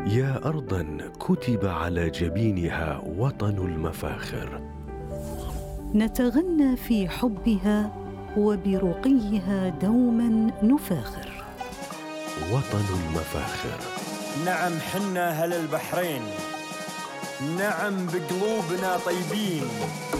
يا أرضا كتب على جبينها وطن المفاخر. نتغنى في حبها وبرقيها دوما نفاخر. وطن المفاخر. نعم حنا أهل البحرين، نعم بقلوبنا طيبين.